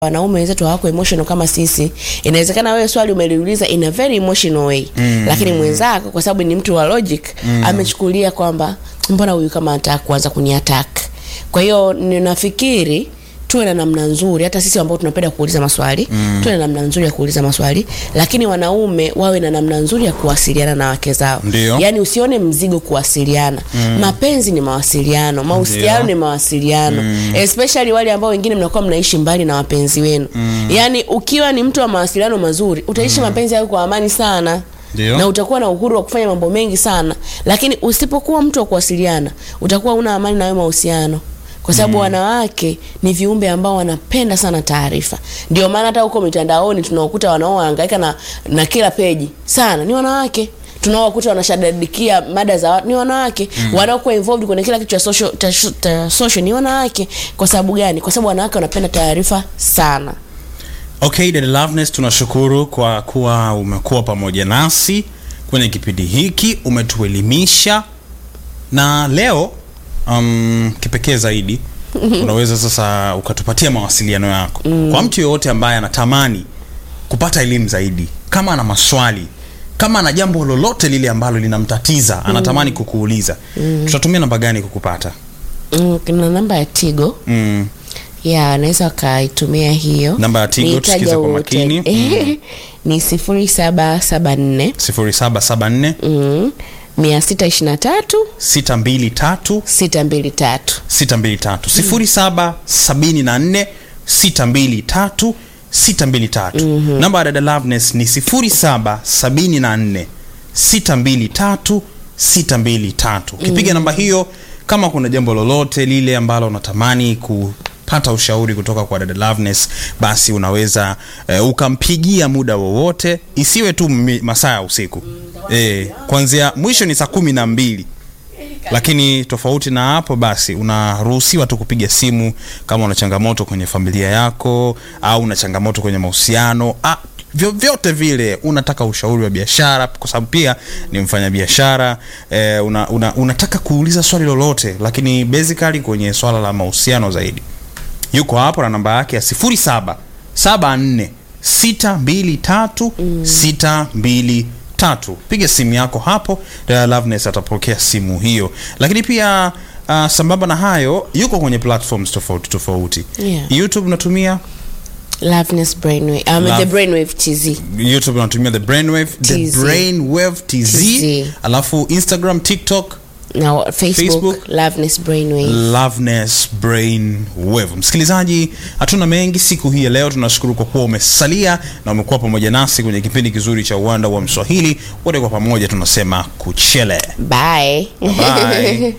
wanaume wenzetu hawako emotional kama sisi. Inawezekana wewe swali umeliuliza in a very emotional way, lakini mwenzako kwa sababu ni mtu wa logic amechukulia kwamba mbona huyu kama anataka kuanza kuniattack. Kwa hiyo ninafikiri tuwe na namna nzuri, hata sisi ambao tunapenda kuuliza maswali, tuwe na namna nzuri ya kuuliza maswali, lakini wanaume wawe na namna nzuri ya kuwasiliana na wake zao. Yaani usione mzigo kuwasiliana. Mapenzi ni mawasiliano, mahusiano ni mawasiliano. Especially wale ambao wengine mnakuwa mnaishi mbali na wapenzi wenu. Yaani ukiwa ni mtu wa mawasiliano mazuri, utaishi mapenzi yako kwa amani sana. Na utakuwa na uhuru wa kufanya mambo mengi sana. Lakini usipokuwa mtu wa kuwasiliana, utakuwa una amani na wewe mahusiano. Kwa sababu wanawake ni viumbe ambao wanapenda sana taarifa. Ndio maana hata huko mitandaoni tunaokuta wanaohangaika na kila peji sana ni wanawake. Tunaokuta wanashadadikia mada za watu ni wanawake. Wanaokuwa involved kwenye kila kitu cha social ni wanawake. Kwa sababu gani? Kwa sababu wanawake wanapenda taarifa sana. Okay, Dada Loveness, tunashukuru kwa kuwa umekuwa pamoja nasi kwenye kipindi hiki, umetuelimisha. Na leo kipekee zaidi unaweza sasa ukatupatia mawasiliano yako kwa mtu yote ambaye anatamani kupata elimu zaidi, kama ana maswali, kama ana jambo lolote lile ambalo linamtatiza, anatamani kukuuliza. Tutatumia namba gani kukupata? Kuna namba ya Tigo. Anaweza kaitumia hiyo. Namba ya Tigo, tusikize kwa makini. Ni 0774 623 623 623 0774 623 Namba ya Dada Loveness ni 0774 623 Ukipiga namba hiyo, kama kuna jambo lolote lile ambalo unatamani kupata ushauri kutoka kwa Dada Loveness, basi unaweza ukampigia muda wowote, isiwe tu masaa ya usiku. Kuanzia mwisho ni saa 12. Lakini tofauti na hapo, basi unaruhusiwa tu kupiga simu kama una changamoto kwenye familia yako, au una changamoto kwenye mahusiano, vyovyote vile, unataka ushauri wa biashara, kwa sababu pia ni mfanyabiashara, unataka kuuliza swali lolote, lakini basically kwenye swala la mahusiano zaidi, yuko hapo na namba yake ya 0774 623 623. Piga simu yako hapo, Dada Loveness atapokea simu hiyo. Lakini pia sambamba na hayo, yuko kwenye platforms tofauti. YouTube unatumia Loveness Brainwave, the Brainwave TZ. YouTube unatumia the Brainwave TZ. Alafu Instagram, TikTok na Facebook Loveness Brainwave. Msikilizaji, hatuna mengi siku hii ya leo. Tunashukuru kwa kuwa umesalia na umekuwa pamoja nasi kwenye kipindi kizuri cha Uwanda wa Mswahili. Wote kwa pamoja tunasema kuchele. Bye.